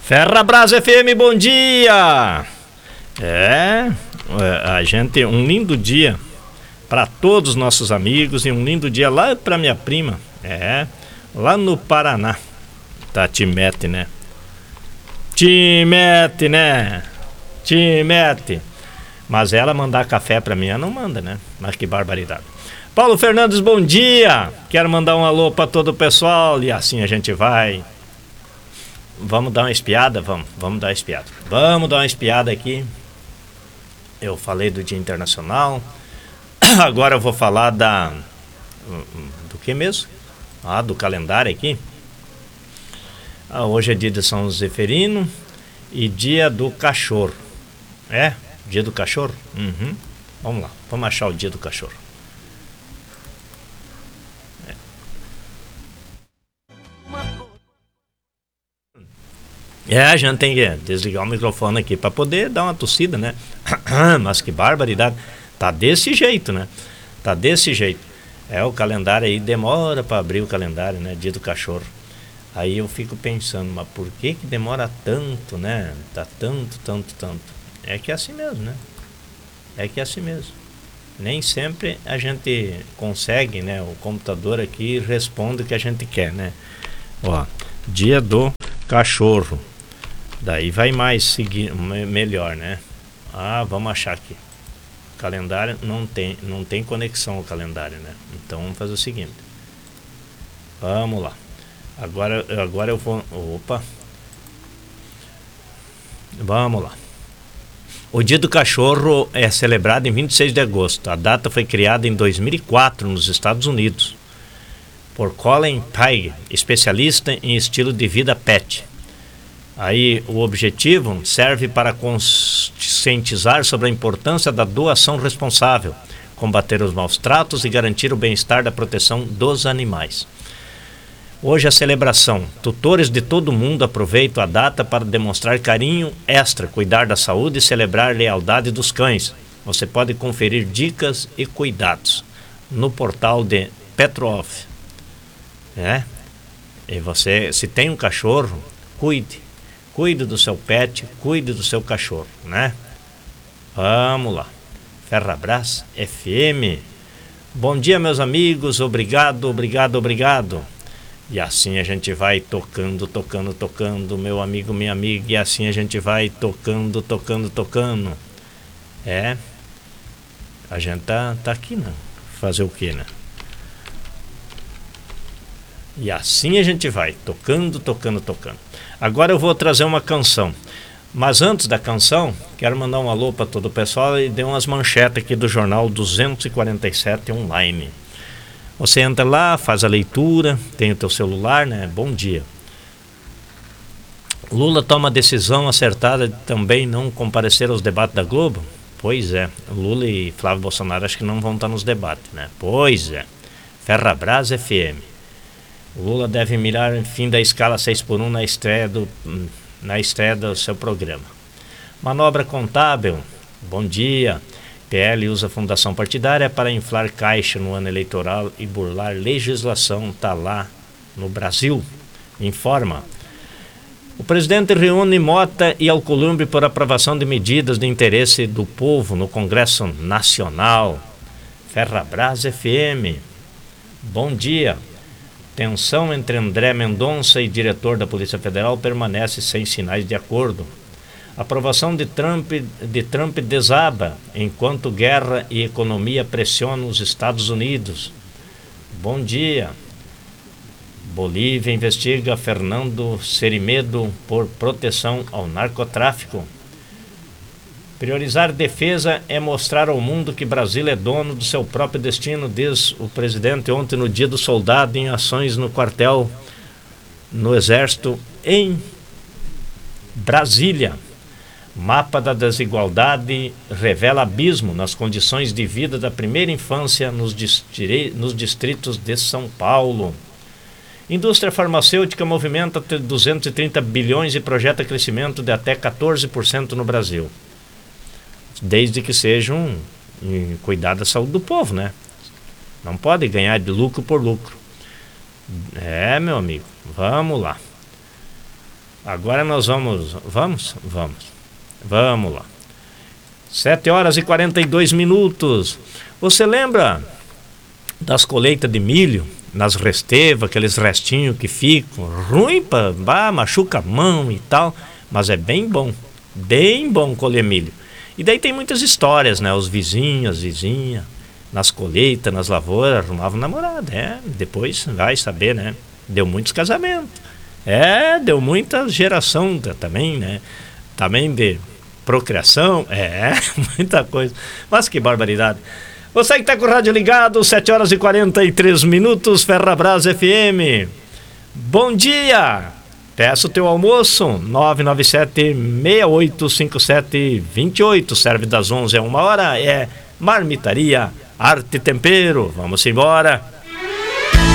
Ferrabras FM, bom dia! A gente, um lindo dia para todos os nossos amigos e um lindo dia lá para minha prima, lá no Paraná. Tá, te mete, né? Mas ela mandar café para mim, ela não manda, né? Mas que barbaridade. Paulo Fernandes, bom dia! Quero mandar um alô para todo o pessoal e assim a gente vai. Vamos dar uma espiada? Vamos dar uma espiada. Vamos dar uma espiada aqui. Eu falei do Dia Internacional. Agora eu vou falar do que mesmo? Do calendário aqui. Hoje é dia de São Zeferino e dia do cachorro. Dia do cachorro? Vamos lá, vamos achar o dia do cachorro. A gente tem que desligar o microfone aqui para poder dar uma tossida, né? Mas que barbaridade. Tá desse jeito, né? Tá desse jeito. O calendário aí demora para abrir o calendário, né? Dia do cachorro. Aí eu fico pensando, mas por que demora tanto, né? Tá tanto. É que é assim mesmo, né? Nem sempre a gente consegue, né? O computador aqui responde o que a gente quer, né? Dia do cachorro. Daí vai mais seguir, melhor, né? Vamos achar aqui. O calendário não tem conexão ao calendário, né? Então vamos fazer o seguinte. Vamos lá. Agora eu vou... Vamos lá. O Dia do Cachorro é celebrado em 26 de agosto. A data foi criada em 2004 nos Estados Unidos por Colin Pygh, especialista em estilo de vida pet. Aí o objetivo serve para conscientizar sobre a importância da doação responsável, combater os maus tratos e garantir o bem-estar da proteção dos animais. Hoje a celebração. Tutores de todo mundo aproveitam a data para demonstrar carinho extra, cuidar da saúde e celebrar a lealdade dos cães. Você pode conferir dicas e cuidados no portal de Petroff. E você, se tem um cachorro, cuide do seu pet, cuide do seu cachorro, né? Vamos lá. Ferrabras FM. Bom dia, meus amigos. Obrigado. E assim a gente vai tocando, meu amigo, minha amiga. E assim a gente vai tocando. A gente tá aqui, né? Fazer o quê, né? E assim a gente vai tocando. Agora eu vou trazer uma canção. Mas antes da canção, quero mandar um alô para todo o pessoal e dar umas manchetes aqui do Jornal 247 online. Você entra lá, faz a leitura, tem o teu celular, né? Bom dia. Lula toma decisão acertada de também não comparecer aos debates da Globo? Pois é, Lula e Flávio Bolsonaro acho que não vão estar nos debates, né? Pois é. Ferrabras FM. Lula deve mirar em fim da escala 6x1 na estreia do seu programa. Manobra contábil. Bom dia. PL usa fundação partidária para inflar caixa no ano eleitoral e burlar legislação. Tá lá no Brasil. Informa. O presidente reúne Mota e Alcolumbre por aprovação de medidas de interesse do povo no Congresso Nacional. Ferrabras FM. Bom dia. Tensão entre André Mendonça e diretor da Polícia Federal permanece sem sinais de acordo. Aprovação de Trump desaba, enquanto guerra e economia pressionam os Estados Unidos. Bom dia. Bolívia investiga Fernando Serimedo por proteção ao narcotráfico. Priorizar defesa é mostrar ao mundo que Brasil é dono do seu próprio destino, diz o presidente ontem no Dia do Soldado em ações no quartel no Exército em Brasília. Mapa da desigualdade revela abismo nas condições de vida da primeira infância nos distritos de São Paulo. Indústria farmacêutica movimenta 230 bilhões e projeta crescimento de até 14% no Brasil. Desde que sejam cuidar da saúde do povo, né? Não pode ganhar de lucro por lucro. Meu amigo, vamos lá. Agora nós vamos lá. 7h42. Você lembra das colheitas de milho nas restevas, aqueles restinhos que ficam ruim, machuca a mão e tal, mas é bem bom colher milho. E daí tem muitas histórias, né? Os vizinhos, as vizinhas, nas colheitas, nas lavouras, arrumavam namorada, depois vai saber, né? Deu muitos casamentos, deu muita geração também, né? Também de procriação, muita coisa. Mas que barbaridade. Você que está com o rádio ligado, 7h43, Ferrabras FM. Bom dia! Peça o teu almoço, 997-685728. Serve das 11 a 1 hora, Marmitaria Arte e Tempero. Vamos embora.